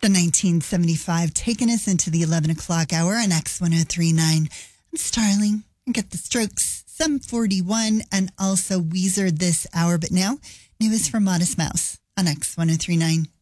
The 1975 taking us into the 11 o'clock hour on X1039. I'm Starling. I get the Strokes, 741, and also Weezer this hour. But now, news from Modest Mouse on X1039.